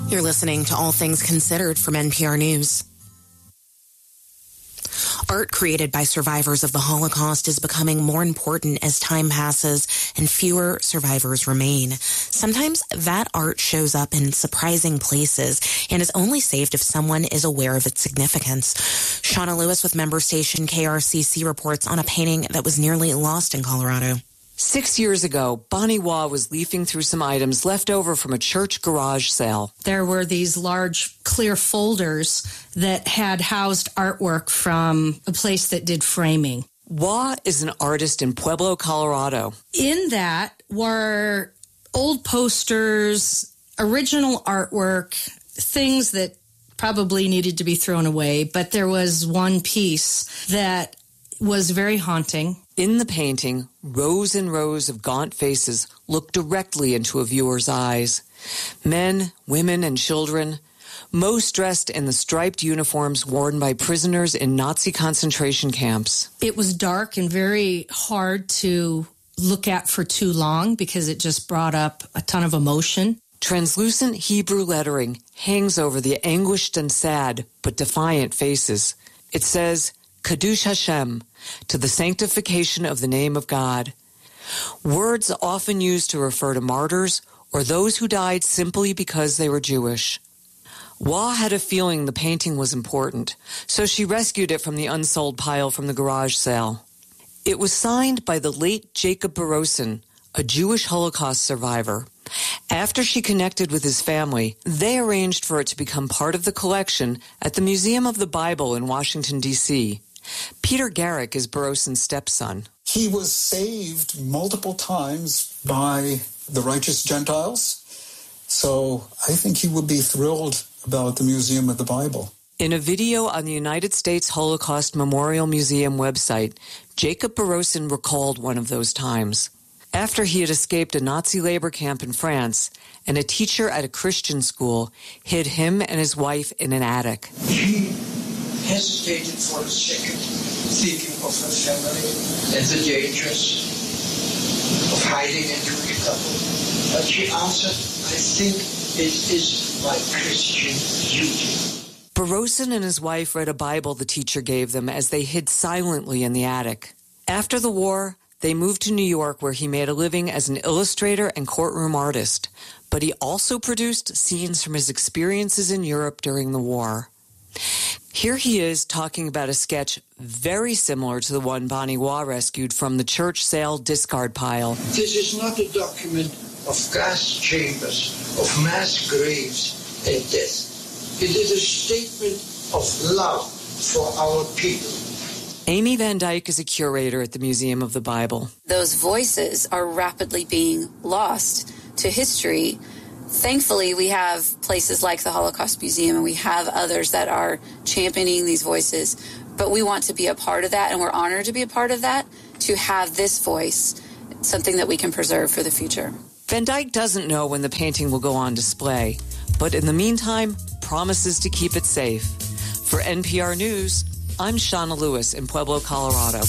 You're listening to All Things Considered from NPR News. Art created by survivors of the Holocaust is becoming more important as time passes and fewer survivors remain. Sometimes that art shows up in surprising places and is only saved if someone is aware of its significance. Shauna Lewis with member station KRCC reports on a painting that was nearly lost in Colorado. 6 years ago, Bonnie Waugh was leafing through some items left over from a church garage sale. There were these large clear folders that had housed artwork from a place that did framing. Waugh is an artist in Pueblo, Colorado. In that were old posters, original artwork, things that probably needed to be thrown away, but there was one piece that was very haunting. In the painting, rows and rows of gaunt faces look directly into a viewer's eyes. Men, women, and children, most dressed in the striped uniforms worn by prisoners in Nazi concentration camps. It was dark and very hard to look at for too long because it just brought up a ton of emotion. Translucent Hebrew lettering hangs over the anguished and sad but defiant faces. It says, Kadush Hashem, to the sanctification of the name of God. Words often used to refer to martyrs or those who died simply because they were Jewish. Waugh had a feeling the painting was important, so she rescued it from the unsold pile from the garage sale. It was signed by the late Jacob Borosin, a Jewish Holocaust survivor. After she connected with his family, they arranged for it to become part of the collection at the Museum of the Bible in Washington, D.C. Peter Garrick is Borosin's stepson. He was saved multiple times by the righteous Gentiles, so I think he would be thrilled about the Museum of the Bible. In a video on the United States Holocaust Memorial Museum website, Jacob Borosin recalled one of those times. After he had escaped a Nazi labor camp in France, and a teacher at a Christian school hid him and his wife in an attic. She hesitated for a second, thinking of her family and the dangers of hiding a Jewish couple. But she answered, I think it is my Christian duty. Borosin and his wife read a Bible the teacher gave them as they hid silently in the attic. After the war, they moved to New York, where he made a living as an illustrator and courtroom artist. But he also produced scenes from his experiences in Europe during the war. Here he is talking about a sketch very similar to the one Bonnie Waugh rescued from the church sale discard pile. This is not a document of gas chambers, of mass graves and death. It is a statement of love for our people. Amy Van Dyke is a curator at the Museum of the Bible. Those voices are rapidly being lost to history. Thankfully, we have places like the Holocaust Museum, and we have others that are championing these voices. But we want to be a part of that, and we're honored to be a part of that, to have this voice, something that we can preserve for the future. Van Dyke doesn't know when the painting will go on display, but in the meantime, promises to keep it safe. For NPR News, I'm Shauna Lewis in Pueblo, Colorado.